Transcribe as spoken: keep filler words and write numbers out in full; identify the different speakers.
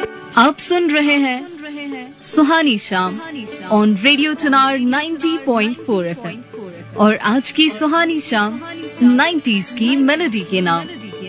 Speaker 1: आप सुन रहे हैं सुहानी शाम ऑन रेडियो चनार नब्बे पॉइंट चार एफएम और आज की सुहानी शाम नाइंटीज़ की मेलोडी के नाम।